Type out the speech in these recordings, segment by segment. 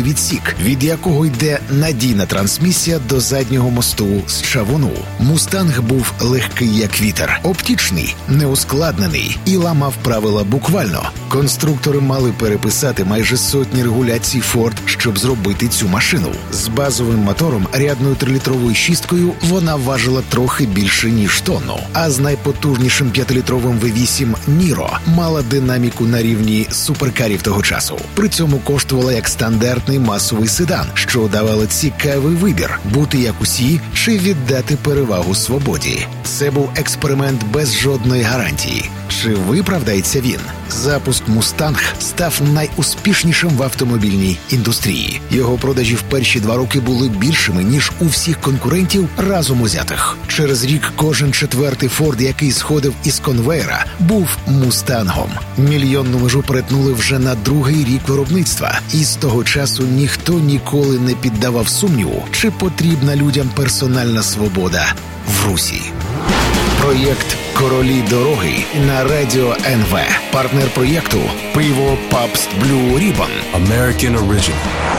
відсік, від якого йде надійна трансмісія до заднього мосту з чавуну. «Мустанг» був легкий як вітер, оптічний, неускладнений і ламав правила буквально. Конструктори мали переписати майже сотні регуляцій Ford, щоб зробити цю машину. З базовим мотором, рядною 3-літровою шісткою, вона важила трохи більше, ніж тонну. А з найпотужнішим 5-літровим V8 Niro мала динаміку на рівні суперкарів того часу. При цьому коштувала як стандартний масовий седан, що давало цікавий вибір – бути як усі чи віддати перевагу свободі. Це був експеримент без жодної гарантії. Чи виправдається він? Запуск «Мустанг» став найуспішнішим в автомобільній індустрії. Його продажі в перші 2 роки були більшими, ніж у всіх конкурентів разом узятих. Через рік кожен 4-й «Форд», який сходив із конвейера, був «Мустангом». Мільйонну межу перетнули вже на 2-й рік виробництва. І з того часу ніхто ніколи не піддавав сумніву, чи потрібна людям персональна свобода в Русі. Проєкт «Королі дороги» на Радіо НВ. Партнер проєкту – пиво Pabst Blue Ribbon. American Original.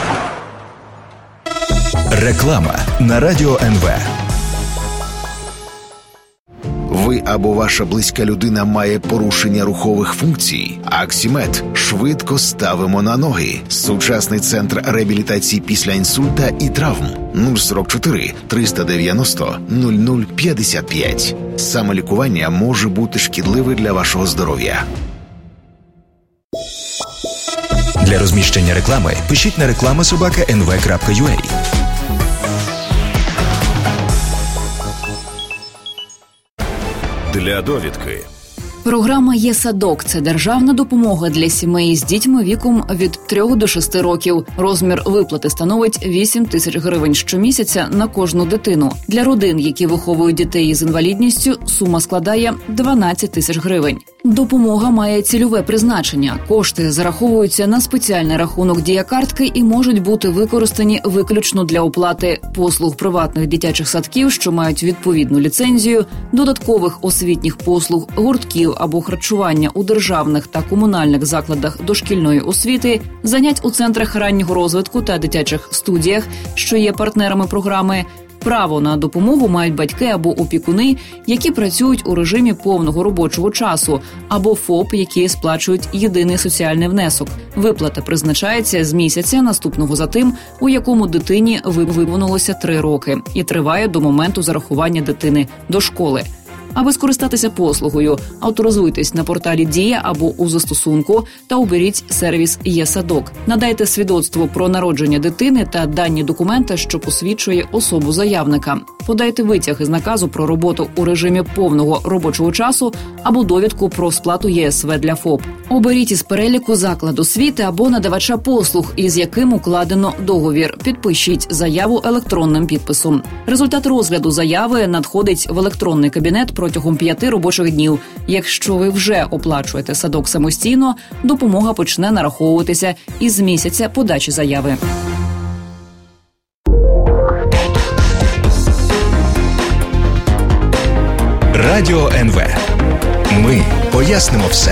Реклама на Радіо НВ. Ви або ваша близька людина має порушення рухових функцій? Аксімед. Швидко ставимо на ноги. Сучасний центр реабілітації після інсульта і травм. 044 390 0055. Самолікування може бути шкідливе для вашого здоров'я. Для розміщення реклами пишіть на reklama@nv.ua. Для довідки. Програма «Є-садок» – це державна допомога для сімей з дітьми віком від 3 до 6 років. Розмір виплати становить 8 тисяч гривень щомісяця на кожну дитину. Для родин, які виховують дітей із інвалідністю, сума складає 12 тисяч гривень. Допомога має цільове призначення. Кошти зараховуються на спеціальний рахунок дія-картки і можуть бути використані виключно для оплати послуг приватних дитячих садків, що мають відповідну ліцензію, додаткових освітніх послуг, гуртків або харчування у державних та комунальних закладах дошкільної освіти, занять у центрах раннього розвитку та дитячих студіях, що є партнерами програми. Право на допомогу мають батьки або опікуни, які працюють у режимі повного робочого часу, або ФОП, які сплачують єдиний соціальний внесок. Виплата призначається з місяця, наступного за тим, у якому дитині виповнилося 3 роки, і триває до моменту зарахування дитини до школи. Аби скористатися послугою, авторизуйтесь на порталі «Дія» або у застосунку та оберіть сервіс «Є-садок». Надайте свідоцтво про народження дитини та дані документа, що посвідчує особу заявника. Подайте витяг із наказу про роботу у режимі повного робочого часу або довідку про сплату ЄСВ для ФОП. Оберіть із переліку заклад освіти або надавача послуг, із яким укладено договір. Підпишіть заяву електронним підписом. Результат розгляду заяви надходить в електронний кабінет протягом 5 робочих днів. Якщо ви вже оплачуєте садок самостійно, допомога почне нараховуватися із місяця подачі заяви. Радіо НВ. Ми пояснимо все.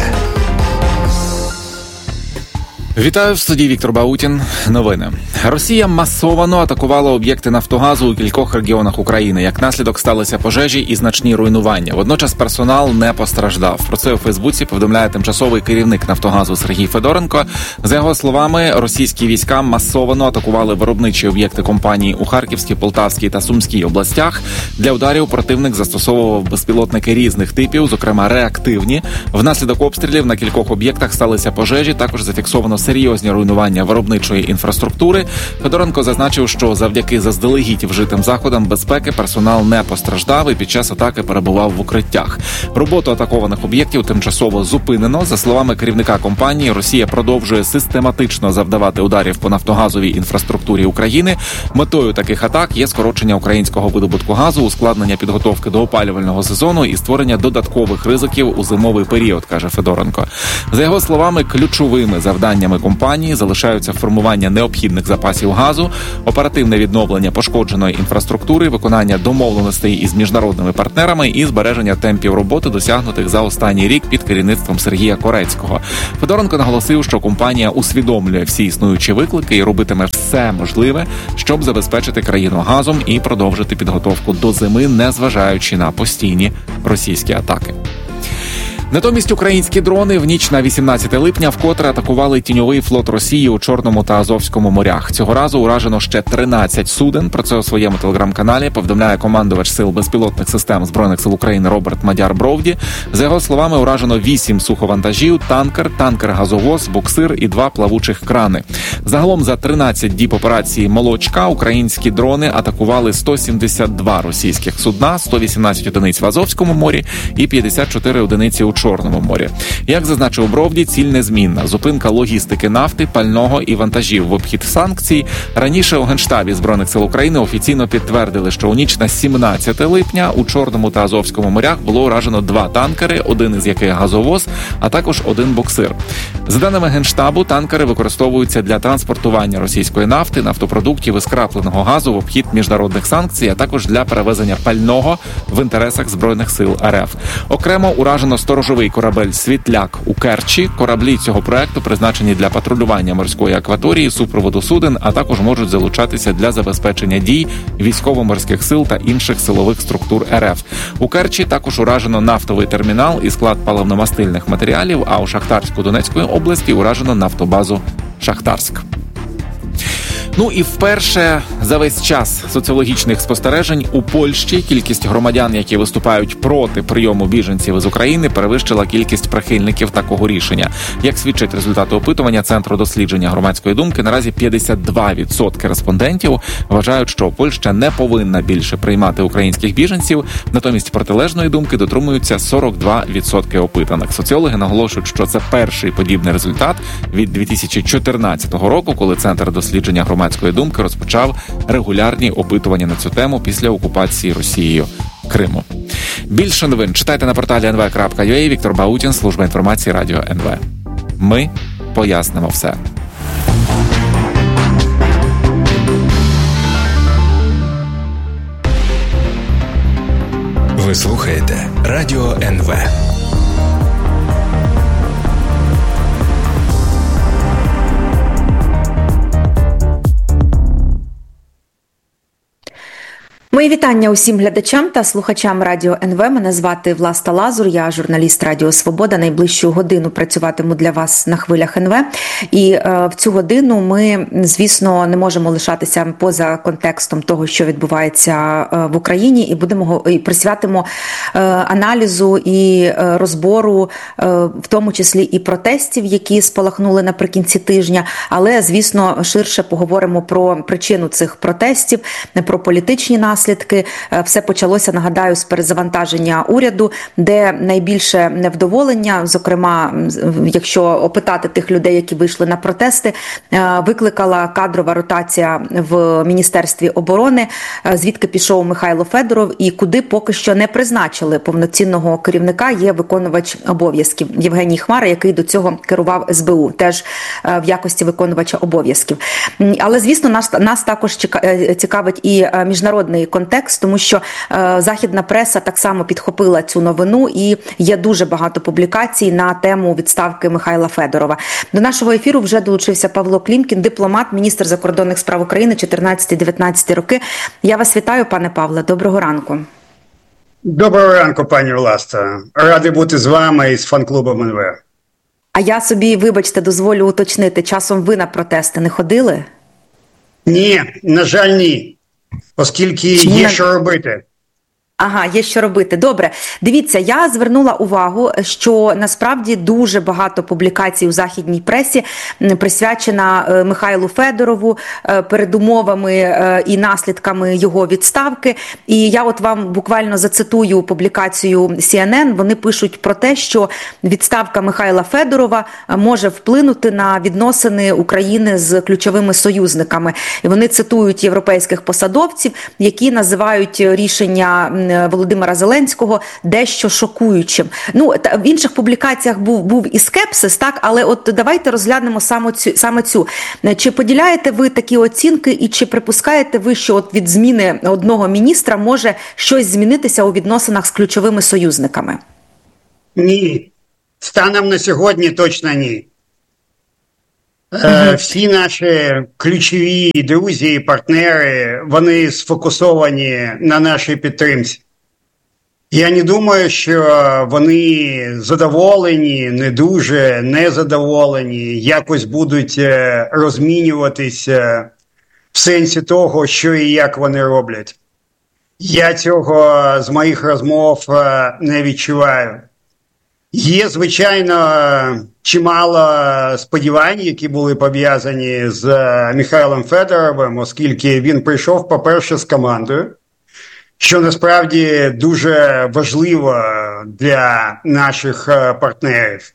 Вітаю, в студії Віктор Баутін. Новини. Росія масово атакувала об'єкти Нафтогазу у кількох регіонах України. Як наслідок сталися пожежі і значні руйнування. Водночас персонал не постраждав. Про це у Фейсбуці повідомляє тимчасовий керівник Нафтогазу Сергій Федоренко. За його словами, російські війська масово атакували виробничі об'єкти компанії у Харківській, Полтавській та Сумській областях. Для ударів противник застосовував безпілотники різних типів, зокрема реактивні. Внаслідок обстрілів на кількох об'єктах сталися пожежі, також зафіксовано серйозні руйнування виробничої інфраструктури. Федоренко зазначив, що завдяки заздалегідь вжитим заходам безпеки персонал не постраждав і під час атаки перебував в укриттях. Роботу атакованих об'єктів тимчасово зупинено. За словами керівника компанії, Росія продовжує систематично завдавати ударів по нафтогазовій інфраструктурі України. Метою таких атак є скорочення українського видобутку газу, ускладнення підготовки до опалювального сезону і створення додаткових ризиків у зимовий період, каже Федоренко. За його словами, ключовими завданнями інтересами компанії залишаються формування необхідних запасів газу, оперативне відновлення пошкодженої інфраструктури, виконання домовленостей із міжнародними партнерами і збереження темпів роботи, досягнутих за останній рік під керівництвом Сергія Корецького. Федоренко наголосив, що компанія усвідомлює всі існуючі виклики і робитиме все можливе, щоб забезпечити країну газом і продовжити підготовку до зими, незважаючи на постійні російські атаки. Натомість українські дрони в ніч на 18 липня вкотре атакували тіньовий флот Росії у Чорному та Азовському морях. Цього разу уражено ще 13 суден. Про це у своєму телеграм-каналі повідомляє командувач сил безпілотних систем Збройних сил України Роберт Мадяр-Бровді. За його словами, уражено 8 суховантажів, танкер-газовоз, буксир і 2 плавучих крани. Загалом за 13 діб операції «Молочка» українські дрони атакували 172 російських судна, 118 одиниць в Азовському морі і 54 одиниці у Чорному морі. Як зазначив Бровді, ціль незмінна – зупинка логістики нафти, пального і вантажів в обхід санкцій. Раніше у Генштабі Збройних сил України офіційно підтвердили, що у ніч на 17 липня у Чорному та Азовському морях було уражено 2 танкери, один із яких газовоз, а також 1 буксир. За даними Генштабу, танкери використовуються для транспортування російської нафти, нафтопродуктів і скрапленого газу в обхід міжнародних санкцій, а також для перевезення пального в інтересах Збройних сил РФ. Окремо уражено сторожовий корабель «Світляк» у Керчі. Кораблі цього проекту призначені для патрулювання морської акваторії, супроводу суден, а також можуть залучатися для забезпечення дій військово-морських сил та інших силових структур РФ. У Керчі також уражено нафтовий термінал і склад паливно-мастильних матеріалів, а у Шахтарську Донецької області уражено нафтобазу «Шахтарськ». Ну і вперше за весь час соціологічних спостережень у Польщі кількість громадян, які виступають проти прийому біженців із України, перевищила кількість прихильників такого рішення. Як свідчать результати опитування Центру дослідження громадської думки, наразі 52% респондентів вважають, що Польща не повинна більше приймати українських біженців. Натомість протилежної думки дотримуються 42% опитаних. Соціологи наголошують, що це перший подібний результат від 2014 року, коли Центр дослідження громадської думки розпочав регулярні опитування на цю тему після окупації Росією Криму. Більше новин читайте на порталі nv.ua. Віктор Баутін, служба інформації Радіо НВ. Ми пояснимо все. Ви слухаєте Радіо НВ. Мої вітання усім глядачам та слухачам Радіо НВ. Мене звати Власта Лазур, я журналіст Радіо Свобода. Найближчу годину працюватиму для вас на хвилях НВ. І в цю годину ми, звісно, не можемо лишатися поза контекстом того, що відбувається в Україні, і присвятимо аналізу і розбору, в тому числі і протестів, які спалахнули наприкінці тижня. Але, звісно, ширше поговоримо про причину цих протестів, про політичні наслідки. Все почалося, нагадаю, з перезавантаження уряду, де найбільше невдоволення, зокрема, якщо опитати тих людей, які вийшли на протести, викликала кадрова ротація в Міністерстві оборони, звідки пішов Михайло Федоров і куди поки що не призначили повноцінного керівника, є виконувач обов'язків Євгеній Хмара, який до цього керував СБУ, теж в якості виконувача обов'язків. Але, звісно, нас також цікавить і міжнародний контекст, тому що західна преса так само підхопила цю новину, і є дуже багато публікацій на тему відставки Михайла Федорова. До нашого ефіру вже долучився Павло Клімкін, дипломат, міністр закордонних справ України 14-19 роки. Я вас вітаю, пане Павле. Доброго ранку. Доброго ранку, пані Власта. Радий бути з вами і з фан-клубом НВ. А я собі, вибачте, дозволю уточнити, часом ви на протести не ходили? Ні, на жаль, ні. Оскільки є що робити. Ага, є що робити. Добре. Дивіться, я звернула увагу, що насправді дуже багато публікацій у західній пресі присвячена Михайлу Федорову, передумовами і наслідками його відставки. І я от вам буквально зацитую публікацію CNN. Вони пишуть про те, що відставка Михайла Федорова може вплинути на відносини України з ключовими союзниками. І вони цитують європейських посадовців, які називають рішення Володимира Зеленського дещо шокуючим. В інших публікаціях був і скепсис, так, але от давайте розглянемо саме цю. Чи поділяєте ви такі оцінки і чи припускаєте ви, що от від зміни одного міністра може щось змінитися у відносинах з ключовими союзниками? Ні. Станом на сьогодні точно ні. Всі наші ключові друзі і партнери, вони сфокусовані на нашій підтримці. Я не думаю, що вони задоволені, не дуже, незадоволені, якось будуть розмінюватися в сенсі того, що і як вони роблять. Я цього з моїх розмов не відчуваю. Є, звичайно, чимало сподівань, які були пов'язані з Михайлом Федоровим, оскільки він прийшов, по-перше, з командою, що насправді дуже важливо для наших партнерів.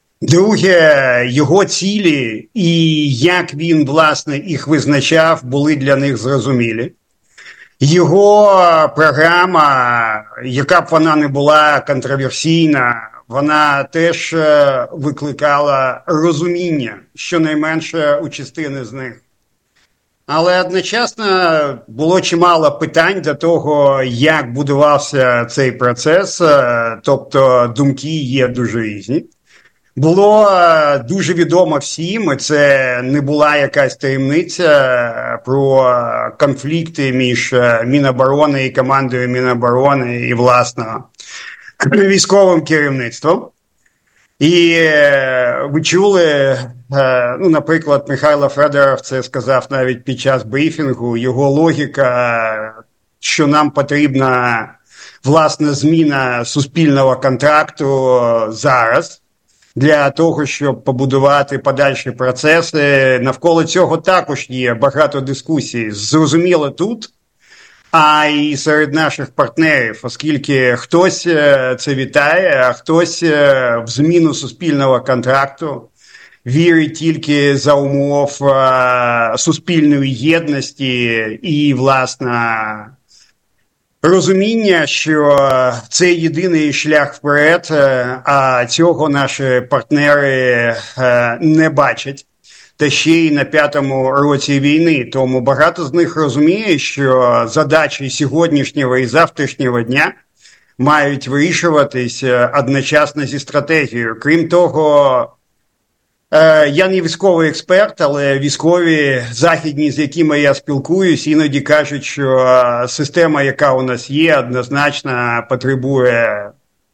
Друге, його цілі і як він, власне, їх визначав, були для них зрозумілі. Його програма, яка б вона не була контроверсійна, вона теж викликала розуміння, щонайменше у частини з них. Але одночасно було чимало питань до того, як будувався цей процес, тобто думки є дуже різні. Було дуже відомо всім, і це не була якась таємниця, про конфлікти між Міноборони і командою Міноборони і, власне, військовим керівництвом. І ви чули, наприклад, Михайло Федоров це сказав навіть під час брифінгу, його логіка, що нам потрібна, власне, зміна суспільного контракту зараз, для того, щоб побудувати подальші процеси. Навколо цього також є багато дискусій. Зрозуміло тут, а і серед наших партнерів, оскільки хтось це вітає, а хтось в зміну суспільного контракту вірить тільки за умов суспільної єдності і, власне, розуміння, що це єдиний шлях вперед, а цього наші партнери не бачать. Та ще й на 5-му році війни. Тому багато з них розуміє, що задачі сьогоднішнього і завтрашнього дня мають вирішуватись одночасно зі стратегією. Крім того, я не військовий експерт, але військові західні, з якими я спілкуюсь, іноді кажуть, що система, яка у нас є, однозначно потребує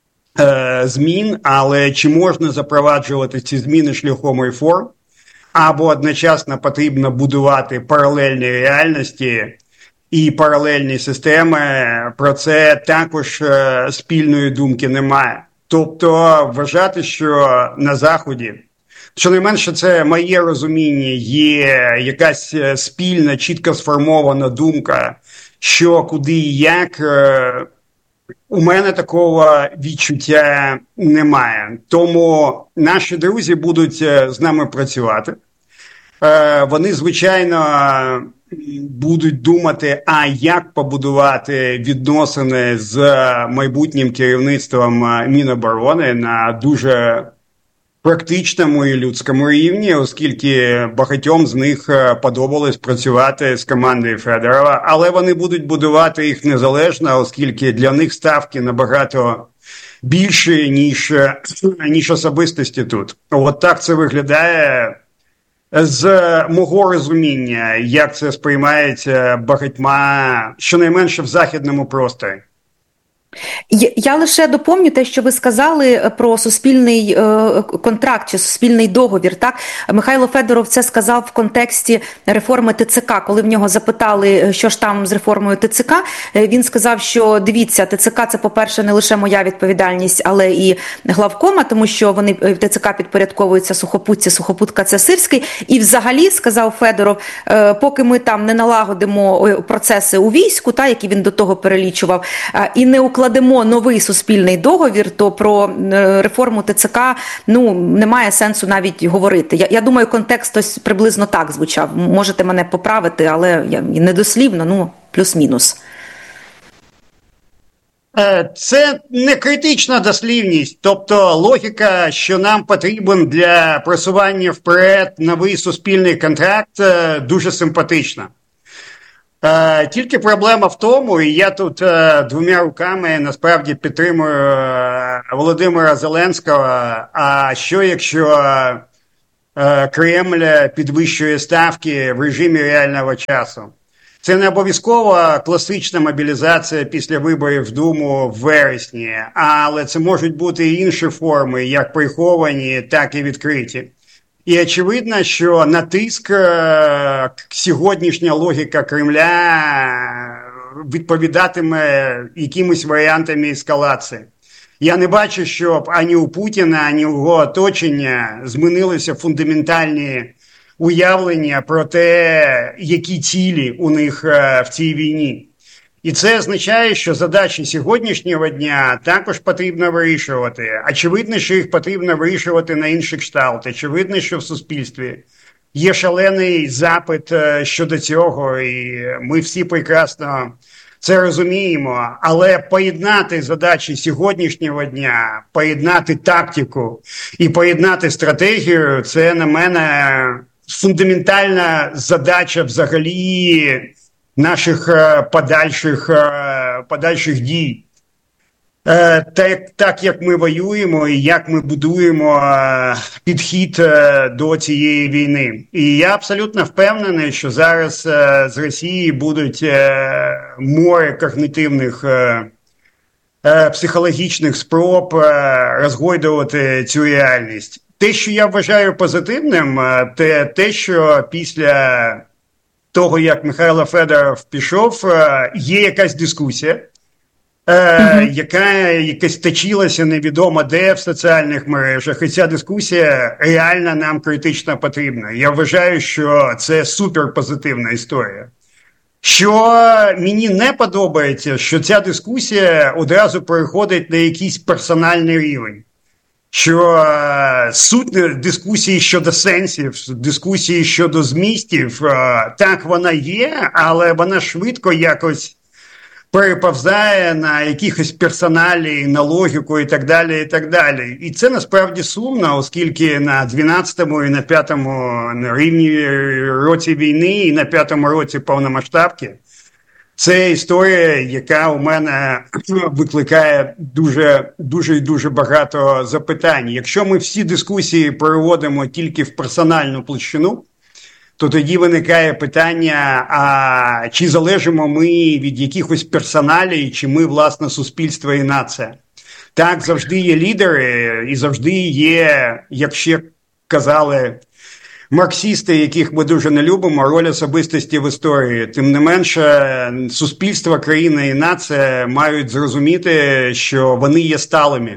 змін, але чи можна запроваджувати ці зміни шляхом реформ? Або одночасно потрібно будувати паралельні реальності і паралельні системи, про це також спільної думки немає. Тобто вважати, що на Заході, щонайменше це моє розуміння, є якась спільна, чітко сформована думка, що куди і як, у мене такого відчуття немає. Тому наші друзі будуть з нами працювати. Вони, звичайно, будуть думати, а як побудувати відносини з майбутнім керівництвом Міноборони на дуже практичному і людському рівні, оскільки багатьом з них подобалось працювати з командою Федорова, але вони будуть будувати їх незалежно, оскільки для них ставки набагато більші, ніж особистості тут. От так це виглядає з мого розуміння, як це сприймається багатьма, щонайменше в західному просторі. Я лише доповню те, що ви сказали про суспільний контракт чи суспільний договір. Так, Михайло Федоров це сказав в контексті реформи ТЦК. Коли в нього запитали, що ж там з реформою ТЦК, він сказав, що дивіться, ТЦК це, по-перше, не лише моя відповідальність, але і главкома, тому що вони в ТЦК підпорядковуються сухопутці, сухопутка це Сирський. І взагалі, сказав Федоров, поки ми там не налагодимо процеси у війську, та, які він до того перелічував, і не укладемо новий суспільний договір, то про реформу ТЦК немає сенсу навіть говорити. Я думаю, контекст ось приблизно так звучав. Можете мене поправити, але недослівно, плюс-мінус. Це не критична дослівність, тобто логіка, що нам потрібен для просування вперед новий суспільний контракт, дуже симпатична. Тільки проблема в тому, і я тут двома руками насправді підтримую Володимира Зеленського, а що якщо Кремль підвищує ставки в режимі реального часу? Це не обов'язково класична мобілізація після виборів в Думу в вересні, але це можуть бути і інші форми, як приховані, так і відкриті. І очевидно, що на тиск сьогоднішня логіка Кремля відповідатиме якимось варіантами ескалації. Я не бачу, щоб ані у Путіна, ані у його оточення змінилися фундаментальні уявлення про те, які цілі у них в цій війні. І це означає, що задачі сьогоднішнього дня також потрібно вирішувати. Очевидно, що їх потрібно вирішувати на інший кшталт. Очевидно, що в суспільстві є шалений запит щодо цього, і ми всі прекрасно це розуміємо. Але поєднати задачі сьогоднішнього дня, поєднати тактику і поєднати стратегію – це, на мене, фундаментальна задача взагалі наших подальших дій. Так як ми воюємо і як ми будуємо підхід до цієї війни. І я абсолютно впевнений, що зараз з Росії будуть море когнітивних психологічних спроб розгойдувати цю реальність. Те, що я вважаю позитивним, те, що після того, як Михайло Федоров пішов, є якась дискусія, яка якась точилася невідомо де в соціальних мережах, і ця дискусія реально нам критично потрібна. Я вважаю, що це суперпозитивна історія. Що мені не подобається, що ця дискусія одразу переходить на якийсь персональний рівень. Що суть дискусії щодо сенсів, дискусії щодо змістів, так вона є, але вона швидко якось переповзає на якихось персоналі, на логіку і так далі, і так далі. І це насправді сумно, оскільки на 12-му і на 5-му рівні році війни і на 5-му році повномасштабки це історія, яка у мене викликає дуже багато запитань. Якщо ми всі дискусії переводимо тільки в персональну площину, то тоді виникає питання, а чи залежимо ми від якихось персоналій, чи ми, власне, суспільство і нація. Так, завжди є лідери і завжди є, як ще казали марксисти, яких ми дуже не любимо, роль особистості в історії. Тим не менше, суспільство, країна і нація мають зрозуміти, що вони є сталими.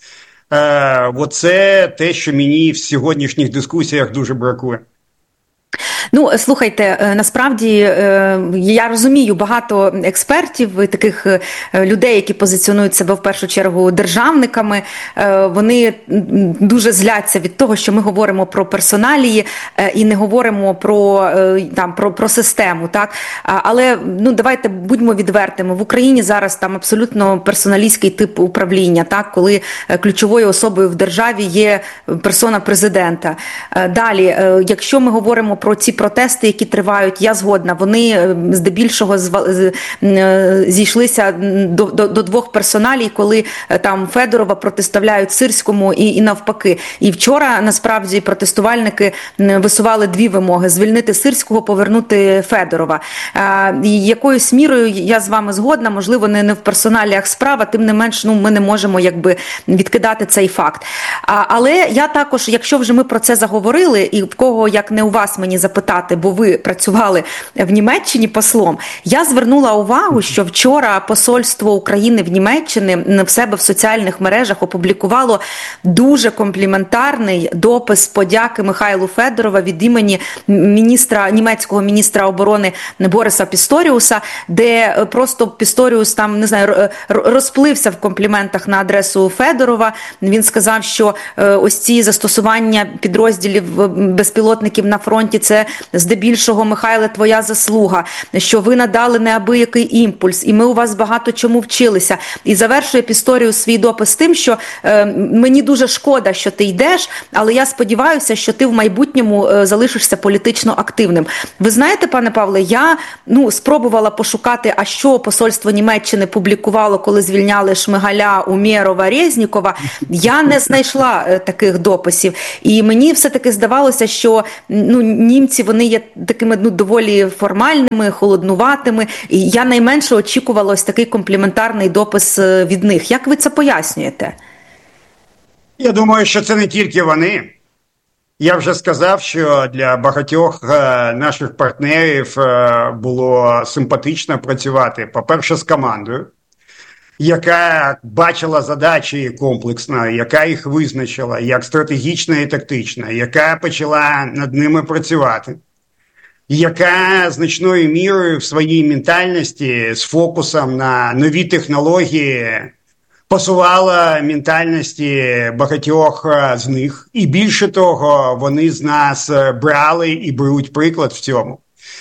Оце те, що мені в сьогоднішніх дискусіях дуже бракує. Ну, слухайте, насправді я розумію багато експертів і таких людей, які позиціонують себе в першу чергу державниками. Вони дуже зляться від того, що ми говоримо про персоналії і не говоримо про систему, так? Але давайте будьмо відвертими. В Україні зараз там абсолютно персоналістський тип управління, так? Коли ключовою особою в державі є персона президента. Далі, якщо ми говоримо про ці протести, які тривають, я згодна, вони здебільшого зійшлися до двох персоналій, коли там Федорова протиставляють Сирському і навпаки. І вчора, насправді, протестувальники висували дві вимоги – звільнити Сирського, повернути Федорова. І якоюсь мірою я з вами згодна, можливо, не в персоналіях справа, тим не менш, ми не можемо відкидати цей факт. Але я також, якщо вже ми про це заговорили, і в кого, як не у вас, мені запитати, бо ви працювали в Німеччині послом, я звернула увагу, що вчора посольство України в Німеччині в себе в соціальних мережах опублікувало дуже компліментарний допис подяки Михайлу Федорова від імені німецького міністра оборони Бориса Пісторіуса, де просто Пісторіус там, не знаю, розплився в компліментах на адресу Федорова. Він сказав, що ось ці застосування підрозділів безпілотників на фронті – це здебільшого, Михайле, твоя заслуга, що ви надали неабиякий імпульс, і ми у вас багато чому вчилися. І завершує історію свій допис тим, що мені дуже шкода, що ти йдеш, але я сподіваюся, що ти в майбутньому залишишся політично активним. Ви знаєте, пане Павле, я спробувала пошукати, а що посольство Німеччини публікувало, коли звільняли Шмигаля, Умєрова, Резнікова. Я не знайшла таких дописів. І мені все-таки здавалося, що німці, вони є такими доволі формальними, холоднуватими. І я найменше очікувала ось такий компліментарний допис від них. Як ви це пояснюєте? Я думаю, що це не тільки вони. Я вже сказав, що для багатьох наших партнерів було симпатично працювати, по-перше, з командою, яка бачила задачі комплексно, яка їх визначила як стратегічна і тактична, яка почала над ними працювати, яка значною мірою в своїй ментальності з фокусом на нові технології посувала ментальності багатьох з них. І більше того, вони з нас брали і беруть приклад в цьому.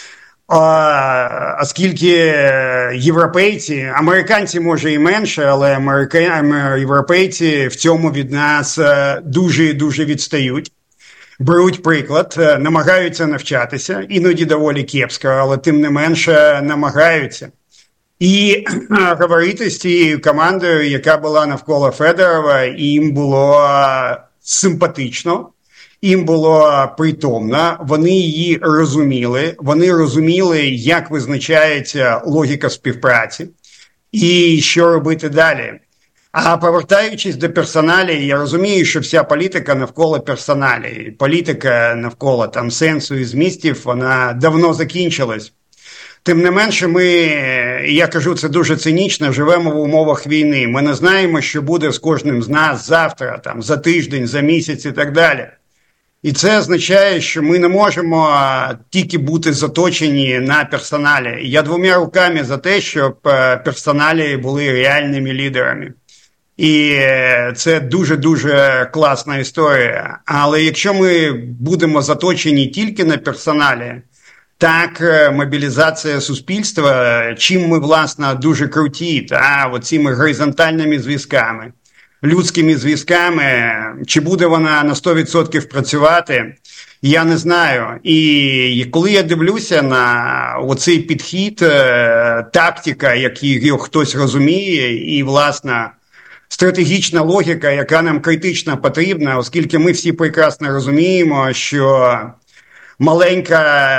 Оскільки європейці, американці може і менше, але європейці в цьому від нас дуже відстають. Беруть приклад, намагаються навчатися, іноді доволі кепсько, але тим не менше намагаються. І говорити з тією командою, яка була навколо Федорова, їм було симпатично, їм було притомно, вони її розуміли, вони розуміли, як визначається логіка співпраці і що робити далі. А повертаючись до персоналії, я розумію, що вся політика навколо персоналії, політика навколо там сенсу і змістів, вона давно закінчилась. Тим не менше, я кажу це дуже цинічно, живемо в умовах війни. Ми не знаємо, що буде з кожним з нас завтра, там, за тиждень, за місяць і так далі. І це означає, що ми не можемо тільки бути заточені на персоналі. Я двома руками за те, щоб персоналі були реальними лідерами. І це дуже-дуже класна історія. Але якщо ми будемо заточені тільки на персоналі, так, мобілізація суспільства, чим ми, власне, дуже круті, оціми горизонтальними зв'язками, людськими зв'язками, чи буде вона на 100% працювати, я не знаю. І коли я дивлюся на оцей підхід, тактика, який хтось розуміє, і, власне, стратегічна логіка, яка нам критично потрібна, оскільки ми всі прекрасно розуміємо, що маленька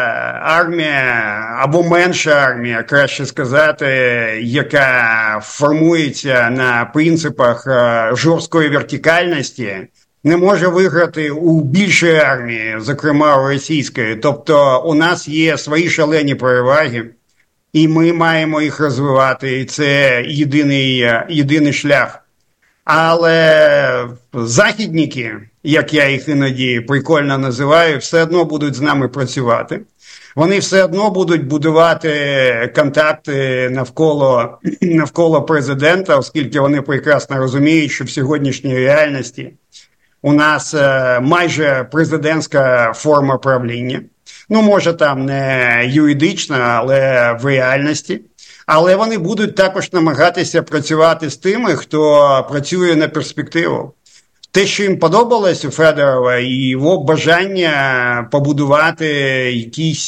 армія, або менша армія, краще сказати, яка формується на принципах жорсткої вертикальності, не може виграти у більшої армії, зокрема у російської. Тобто у нас є свої шалені переваги, і ми маємо їх розвивати, і це єдиний шлях. Але західники, як я їх іноді прикольно називаю, все одно будуть з нами працювати. Вони все одно будуть будувати контакти навколо президента, оскільки вони прекрасно розуміють, що в сьогоднішній реальності у нас майже президентська форма правління. Може там не юридична, але в реальності. Але вони будуть також намагатися працювати з тими, хто працює на перспективу. Те, що їм подобалось у Федорова, і його бажання побудувати якийсь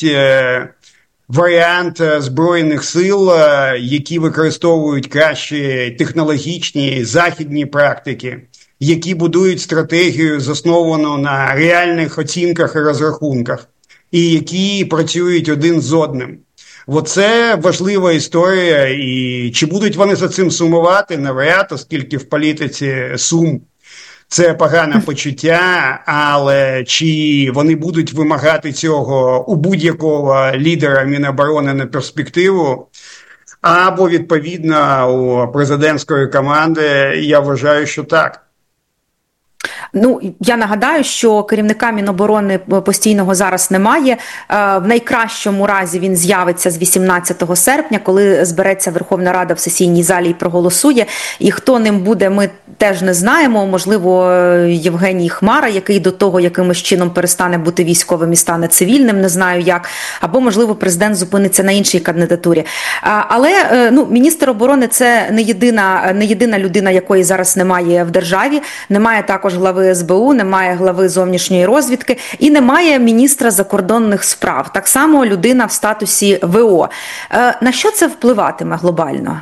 варіант Збройних сил, які використовують кращі технологічні західні практики, які будують стратегію, засновану на реальних оцінках і розрахунках, і які працюють один з одним. Оце важлива історія, і чи будуть вони за цим сумувати, навряд, оскільки в політиці сум – це погане почуття, але чи вони будуть вимагати цього у будь-якого лідера Міноборони на перспективу, або, відповідно, у президентської команди, я вважаю, що так. Ну, я нагадаю, що керівника Міноборони постійного зараз немає. В найкращому разі він з'явиться з 18 серпня, коли збереться Верховна Рада в сесійній залі і проголосує. І хто ним буде, ми теж не знаємо. Можливо, Євгеній Хмара, який до того якимось чином перестане бути військовим і стане цивільним, не знаю як. Або, можливо, президент зупиниться на іншій кандидатурі. Але міністр оборони – це не єдина людина, якої зараз немає в державі. Немає також глави СБУ, немає глави зовнішньої розвідки і немає міністра закордонних справ. Так само людина в статусі ВО. На що це впливатиме глобально?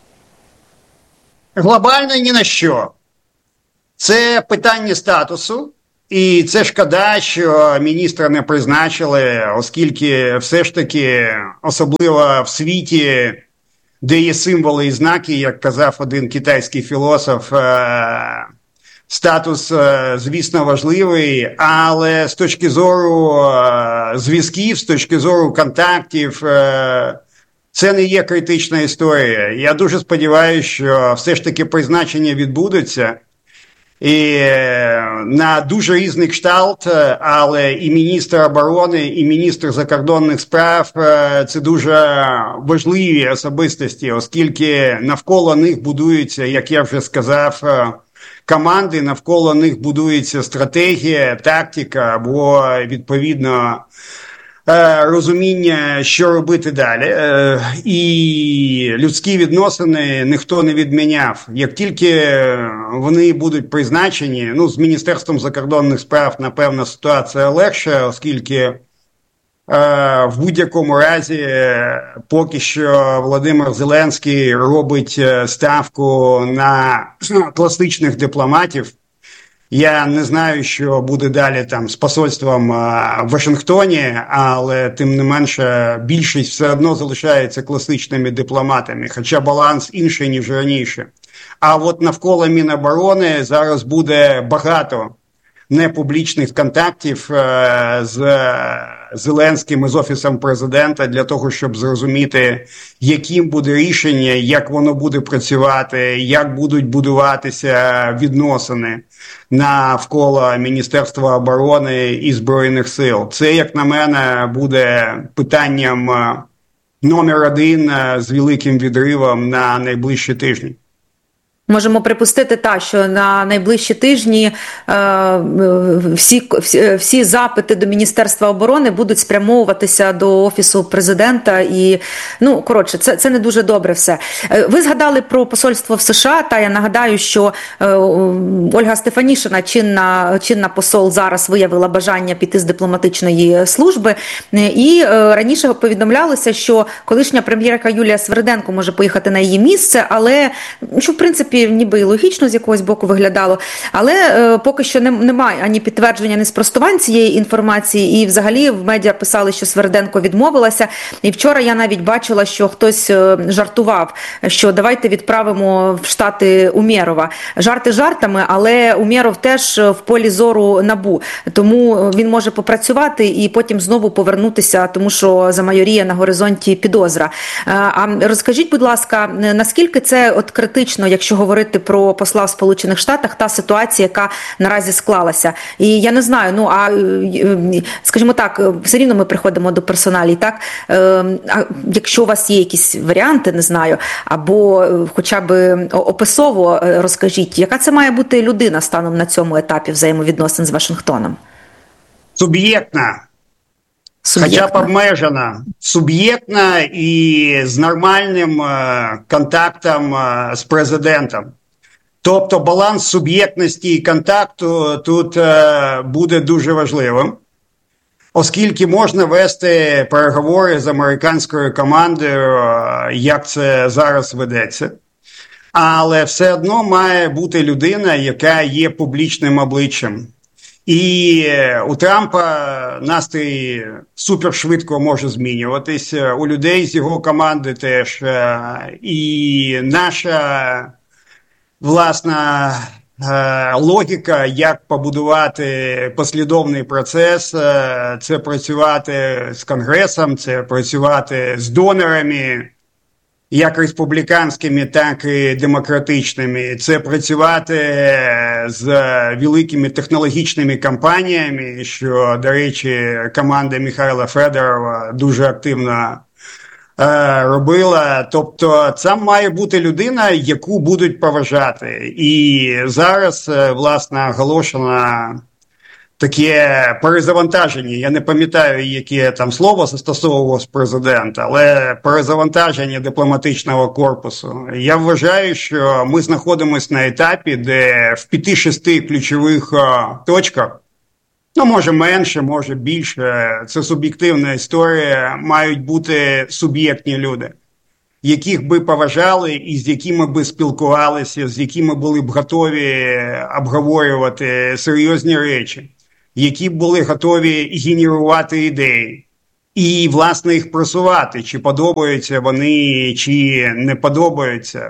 Глобально ні на що. Це питання статусу. І це шкода, що міністра не призначили, оскільки все ж таки, особливо в світі, де є символи і знаки, як казав один китайський філософ, статус, звісно, важливий, але з точки зору зв'язків, з точки зору контактів, це не є критична історія. Я дуже сподіваюся, що все ж таки призначення відбудуться. І на дуже різний кшталт, але і міністр оборони, і міністр закордонних справ – це дуже важливі особистості, оскільки навколо них будуються, як я вже сказав, команди, навколо них будується стратегія, тактика або, відповідно, розуміння, що робити далі. І людські відносини ніхто не відміняв. Як тільки вони будуть призначені, з Міністерством закордонних справ, напевно, ситуація легша, оскільки в будь-якому разі поки що Володимир Зеленський робить ставку на класичних дипломатів. Я не знаю, що буде далі там з посольством в Вашингтоні, але тим не менше більшість все одно залишається класичними дипломатами, хоча баланс інший, ніж раніше. А от навколо Міноборони зараз буде багато непублічних контактів з Зеленським і з Офісом Президента для того, щоб зрозуміти, яким буде рішення, як воно буде працювати, як будуть будуватися відносини навколо Міністерства оборони і Збройних сил. Це, як на мене, буде питанням номер один з великим відривом на найближчі тижні. Можемо припустити, що на найближчі тижні всі запити до Міністерства оборони будуть спрямовуватися до Офісу Президента і, це не дуже добре все. Ви згадали про посольство в США, я нагадаю, що Ольга Стефанішина, чинна посол, зараз виявила бажання піти з дипломатичної служби, і раніше повідомлялося, що колишня прем'єрка Юлія Свериденко може поїхати на її місце, але, що в принципі ніби і логічно з якогось боку виглядало, але поки що немає ані підтвердження, ні спростувань цієї інформації, і взагалі в медіа писали, що Свериденко відмовилася, і вчора я навіть бачила, що хтось жартував, що давайте відправимо в Штати Умєрова. Жарти жартами, але Умєров теж в полі зору НАБУ, тому він може попрацювати і потім знову повернутися, тому що замайоріє на горизонті підозра. А розкажіть, будь ласка, наскільки це критично, якщо говорити про посла в Сполучених Штатах, та ситуація, яка наразі склалася. І я не знаю, скажімо так, все рівно ми приходимо до персоналій, так? А якщо у вас є якісь варіанти, не знаю, або хоча б описово розкажіть, яка це має бути людина станом на цьому етапі взаємовідносин з Вашингтоном? Суб'єктна. Хоча б обмежена, суб'єктна і з нормальним контактом з президентом. Тобто баланс суб'єктності і контакту тут буде дуже важливим, оскільки можна вести переговори з американською командою, як це зараз ведеться. Але все одно має бути людина, яка є публічним обличчям. І у Трампа настрій супершвидко може змінюватись, у людей з його команди теж. І наша, власна, логіка, як побудувати послідовний процес, це працювати з Конгресом, це працювати з донорами, як республіканськими, так і демократичними. Це працювати з великими технологічними компаніями, що, до речі, команда Михайла Федорова дуже активно робила. Тобто це має бути людина, яку будуть поважати. І зараз, власне, оголошено таке перезавантаження. Я не пам'ятаю, яке там слово застосовував президент, але перезавантаження дипломатичного корпусу. Я вважаю, що ми знаходимося на етапі, де в 5-6 ключових точках, ну, може менше, може більше, це суб'єктивна історія, мають бути суб'єктні люди, яких би поважали і з якими би спілкувалися, з якими були б готові обговорювати серйозні речі, які були готові генерувати ідеї і, власне, їх просувати, чи подобаються вони, чи не подобаються.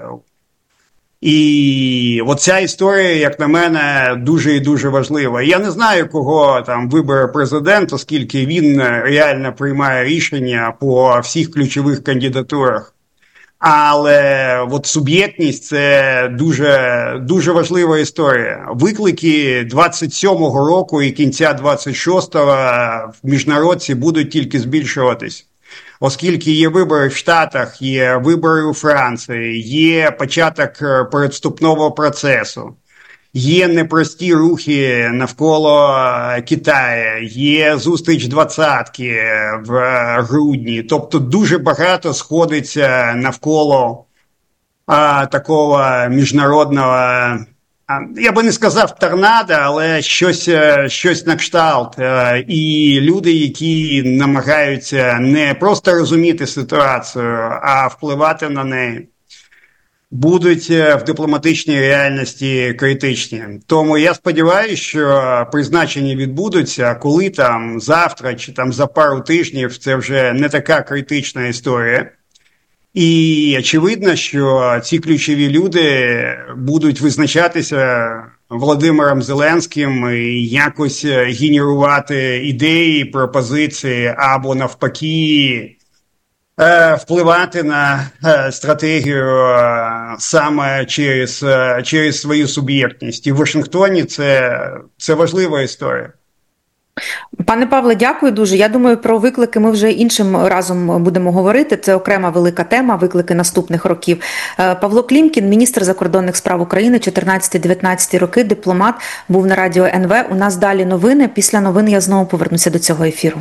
І оця історія, як на мене, дуже і дуже важлива. Я не знаю, кого там вибере президент, оскільки він реально приймає рішення по всіх ключових кандидатурах. Але от суб'єктність – це дуже, дуже важлива історія. Виклики 27-го року і кінця 26-го в міжнародці будуть тільки збільшуватись. Оскільки є вибори в Штатах, є вибори у Франції, є початок передвступного процесу, є непрості рухи навколо Китаю, є зустріч двадцятки в грудні. Тобто дуже багато сходиться навколо такого міжнародного, я би не сказав торнадо, але щось на кшталт. І люди, які намагаються не просто розуміти ситуацію, а впливати на неї, будуть в дипломатичній реальності критичні. Тому я сподіваюся, що призначення відбудуться, коли там завтра чи там за пару тижнів, це вже не така критична історія. І очевидно, що ці ключові люди будуть визначатися Володимиром Зеленським і якось генерувати ідеї, пропозиції або навпаки впливати на стратегію саме через свою суб'єктність. І в Вашингтоні це важлива історія. Пане Павле, дякую дуже. Я думаю, про виклики ми вже іншим разом будемо говорити. Це окрема велика тема, виклики наступних років. Павло Клімкін, міністр закордонних справ України, 14-19 роки, дипломат, був на радіо НВ. У нас далі новини. Після новин я знову повернуся до цього ефіру.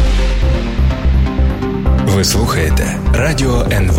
Ви слухаєте Радіо НВ.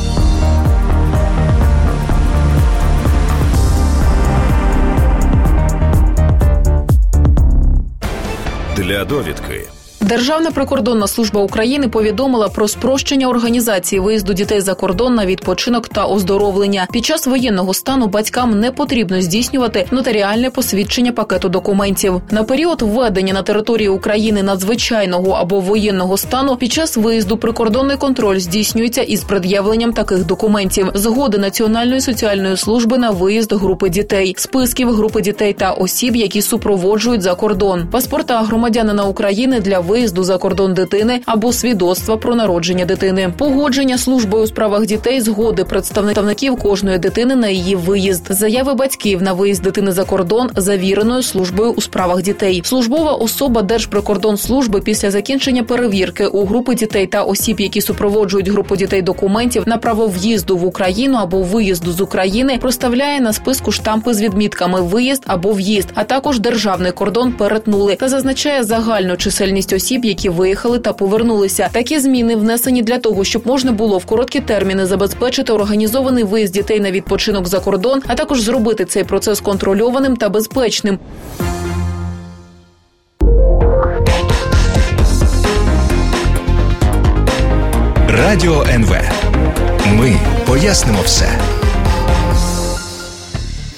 Для довідки. Державна прикордонна служба України повідомила про спрощення організації виїзду дітей за кордон на відпочинок та оздоровлення. Під час воєнного стану батькам не потрібно здійснювати нотаріальне посвідчення пакету документів. На період введення на території України надзвичайного або воєнного стану під час виїзду прикордонний контроль здійснюється із пред'явленням таких документів: згоди Національної соціальної служби на виїзд групи дітей, списків групи дітей та осіб, які супроводжують за кордон, паспорта громадянина України для виїзду за кордон дитини або свідоцтва про народження дитини, погодження службою у справах дітей згоди представників кожної дитини на її виїзд, заяви батьків на виїзд дитини за кордон завіреною службою у справах дітей. Службова особа Держприкордонслужби після закінчення перевірки у групи дітей та осіб, які супроводжують групу дітей, документів на право в'їзду в Україну або виїзду з України, проставляє на списку штампи з відмітками «Виїзд» або «В'їзд», а також державний кордон перетнули та зазначає загальну чисельність осіб, які виїхали та повернулися. Такі зміни внесені для того, щоб можна було в короткі терміни забезпечити організований виїзд дітей на відпочинок за кордон, а також зробити цей процес контрольованим та безпечним. Радіо НВ. Ми пояснимо все.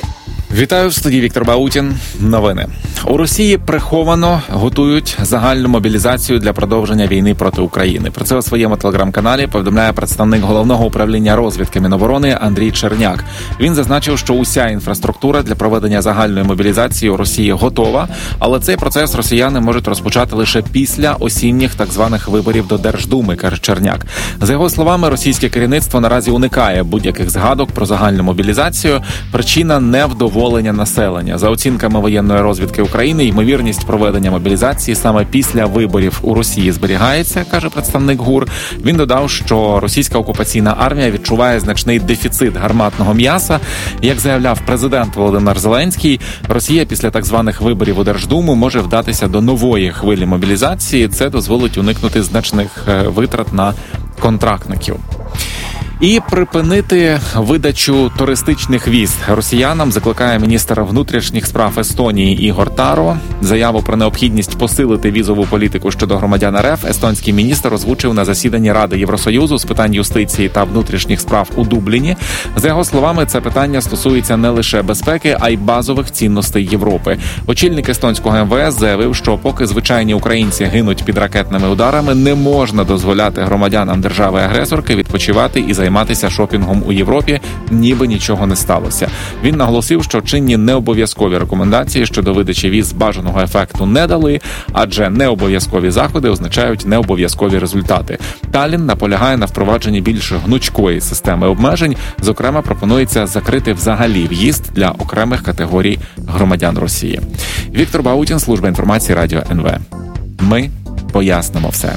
Вітаю, в студії Віктор Баутін. Новини. У Росії приховано готують загальну мобілізацію для продовження війни проти України. Про це у своєму телеграм-каналі повідомляє представник Головного управління розвідки Міноборони Андрій Черняк. Він зазначив, що уся інфраструктура для проведення загальної мобілізації у Росії готова, але цей процес росіяни можуть розпочати лише після осінніх так званих виборів до Держдуми, каже Черняк. За його словами, російське керівництво наразі уникає будь-яких згадок про загальну мобілізацію. Причина – невдоволення населення. За оцінками воєнної розвідки України, ймовірність проведення мобілізації саме після виборів у Росії зберігається, каже представник ГУР. Він додав, що російська окупаційна армія відчуває значний дефіцит гарматного м'яса. Як заявляв президент Володимир Зеленський, Росія після так званих виборів у Держдуму може вдатися до нової хвилі мобілізації. Це дозволить уникнути значних витрат на контрактників. І припинити видачу туристичних віз росіянам закликає міністр внутрішніх справ Естонії Ігор Таро. Заяву про необхідність посилити візову політику щодо громадян РФ естонський міністр озвучив на засіданні Ради Євросоюзу з питань юстиції та внутрішніх справ у Дубліні. За його словами, це питання стосується не лише безпеки, а й базових цінностей Європи. Очільник естонського МВС заявив, що поки звичайні українці гинуть під ракетними ударами, не можна дозволяти громадянам держави-агресорки відпочивати і займатися шопінгом у Європі, ніби нічого не сталося. Він наголосив, що чинні необов'язкові рекомендації щодо видачі віз бажаного ефекту не дали, адже необов'язкові заходи означають необов'язкові результати. Таллін наполягає на впровадженні більш гнучкої системи обмежень. Зокрема, пропонується закрити взагалі в'їзд для окремих категорій громадян Росії. Віктор Баутін, служба інформації Радіо НВ. Ми пояснимо все.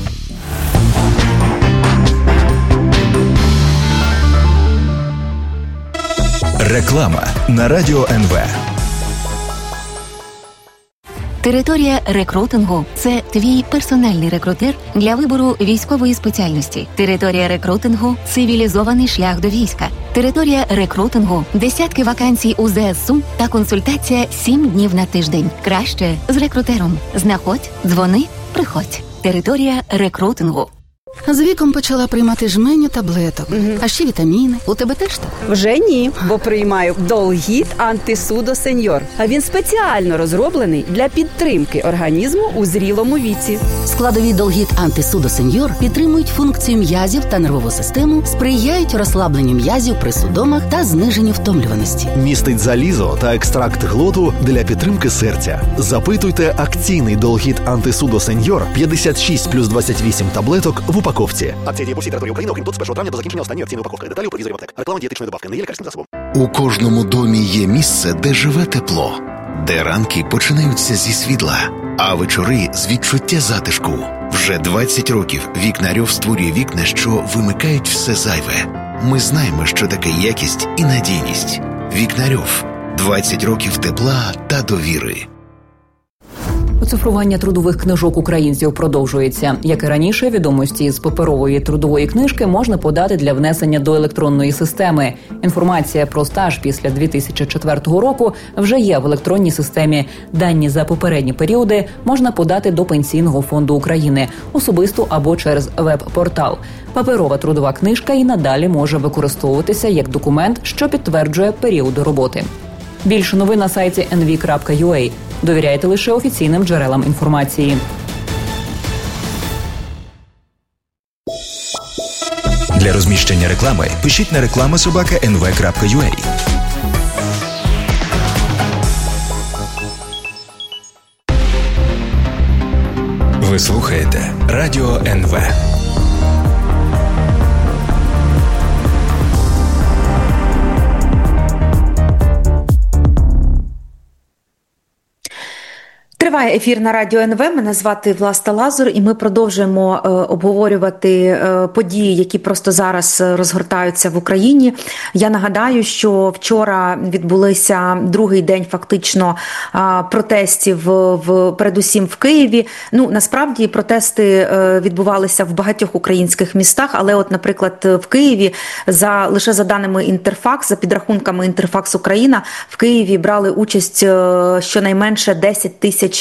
Реклама на Радіо НВ. Територія рекрутингу – це твій персональний рекрутер для вибору військової спеціальності. Територія рекрутингу – цивілізований шлях до війська. Територія рекрутингу – десятки вакансій у ЗСУ та консультація 7 днів на тиждень. Краще з рекрутером. Знаходь, дзвони, приходь. Територія рекрутингу. З віком почала приймати жменю таблеток, а ще вітаміни. У тебе теж так? Вже ні, бо приймаю Долгіт Антисудо Сеньор. А він спеціально розроблений для підтримки організму у зрілому віці. Складові Долгіт Антисудо Сеньор підтримують функцію м'язів та нервову систему, сприяють розслабленню м'язів при судомах та зниженню втомлюваності. Містить залізо та екстракт глоту для підтримки серця. Запитуйте акційний Долгіт Антисудо Сеньор 56 плюс 28 таблеток в упаковці. Акція діє по всій території України, окрім тут з 1 травня до закінчення останньої акційної упаковки. Деталі у провізорі аптек. Реклама дієтичної добавки не є лікарським засобом. У кожному домі є місце, де живе тепло, де ранки починаються зі світла, а вечори з відчуття затишку. Вже 20 років Вікнарьов створює вікна, що вимикають все зайве. Ми знаємо, що таке якість і надійність. Вікнарьов. 20 років тепла та довіри. Оцифрування трудових книжок українців продовжується. Як і раніше, відомості з паперової трудової книжки можна подати для внесення до електронної системи. Інформація про стаж після 2004 року вже є в електронній системі. Дані за попередні періоди можна подати до Пенсійного фонду України, особисто або через веб-портал. Паперова трудова книжка і надалі може використовуватися як документ, що підтверджує період роботи. Більше новин на сайті nv.ua. Довіряйте лише офіційним джерелам інформації. Для розміщення реклами пишіть на reklama@nv.ua. Ви слухаєте Радіо НВ. Триває ефір на Радіо НВ. Мене звати Власта Лазур, і ми продовжуємо обговорювати події, які просто зараз розгортаються в Україні. Я нагадаю, що вчора відбулися другий день фактично протестів передусім в Києві. Ну, насправді протести відбувалися в багатьох українських містах, але от, наприклад, в Києві лише за даними Інтерфакс, за підрахунками Інтерфакс Україна, в Києві брали участь щонайменше 10 тисяч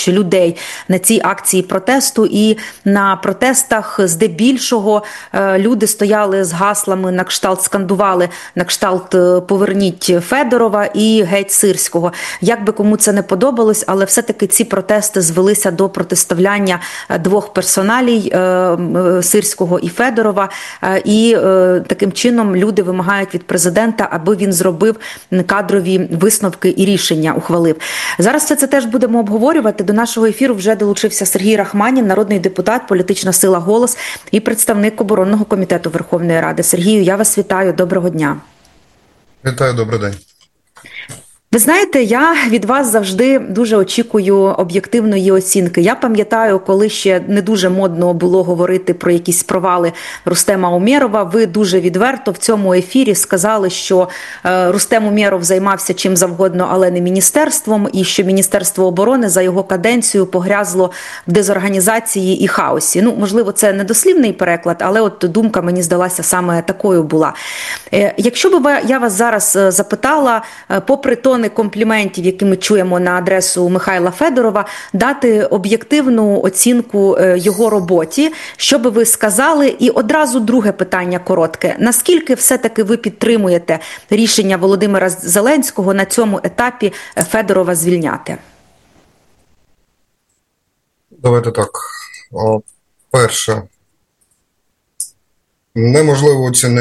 безліч людей на цій акції протесту, і на протестах здебільшого люди стояли з гаслами на кшталт, скандували на кшталт «Поверніть Федорова» і «Геть Сирського». Як би кому це не подобалось, але все-таки ці протести звелися до протиставляння двох персоналій Сирського і Федорова, і таким чином люди вимагають від президента, аби він зробив кадрові висновки і рішення ухвалив. Зараз все це теж будемо обговорювати. До нашого ефіру вже долучився Сергій Рахманін, народний депутат, політична сила «Голос» і представник оборонного комітету Верховної Ради. Сергію, я вас вітаю. Доброго дня. Вітаю, добрий день. Ви знаєте, я від вас завжди дуже очікую об'єктивної оцінки. Я пам'ятаю, коли ще не дуже модно було говорити про якісь провали Рустема Умєрова, ви дуже відверто в цьому ефірі сказали, що Рустем Умєров займався чим завгодно, але не міністерством, і що Міністерство оборони за його каденцію погрязло в дезорганізації і хаосі. Ну, можливо, це не дослівний переклад, але от думка мені здалася саме такою була. Якщо б я вас зараз запитала, попри тонни компліментів, які ми чуємо на адресу Михайла Федорова, дати об'єктивну оцінку його роботі, що би ви сказали? І одразу друге питання коротке. Наскільки все-таки ви підтримуєте рішення Володимира Зеленського на цьому етапі Федорова звільняти? Давайте так. Перше. Неможливо оцінити